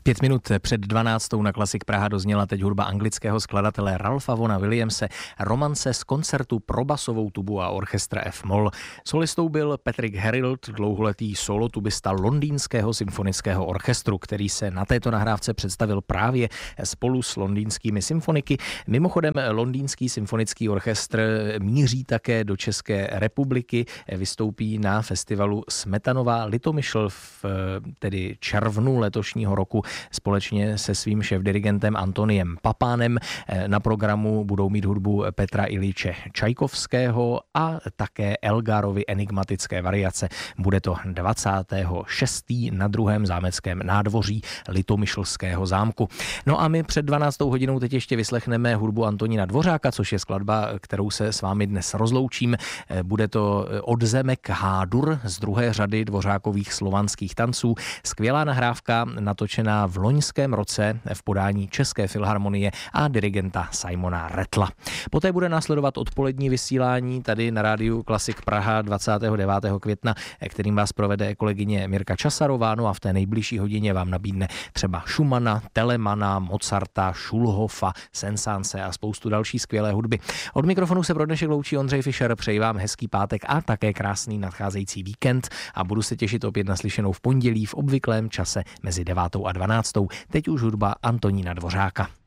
5 minut před 12. na Klasik Praha dozněla teď hudba anglického skladatele Ralpha Vaughna Williamse, romance z koncertu pro basovou tubu a orchestr F-moll. Solistou byl Patrick Herild, dlouholetý solotubista Londýnského symfonického orchestru, který se na této nahrávce představil právě spolu s londýnskými symfoniky. Mimochodem, Londýnský symfonický orchestr míří také do České republiky, vystoupí na festivalu Smetanová Litomyšl v tedy červnu letošního roku společně se svým šéfdirigentem Antoniem Papánem. Na programu budou mít hudbu Petra Iljiče Čajkovského a také Elgarovy enigmatické variace. Bude to 26. na 2. zámeckém nádvoří Litomyšlského zámku. No a my před 12. hodinou teď ještě vyslechneme hudbu Antonína Dvořáka, což je skladba, kterou se s vámi dnes rozloučím. Bude to Odzemek Hádur z druhé řady Dvořákových slovanských tanců. Skvělá nahrávka natočená v loňském roce v podání České filharmonie a dirigenta Simona Rattla. Poté bude následovat odpolední vysílání tady na rádiu Klasik Praha 29. května, kterým vás provede kolegyně Mirka Časarová, no a v té nejbližší hodině vám nabídne třeba Schumana, Telemana, Mozarta, Schulhofa, Saint-Saënse a spoustu další skvělé hudby. Od mikrofonu se pro dnešek loučí Ondřej Fischer, přeji vám hezký pátek a také krásný nadcházející víkend a budu se těšit opět na slyšenou v pondělí v obvyklém čase mezi 9. a 12. Teď už hudba Antonína Dvořáka.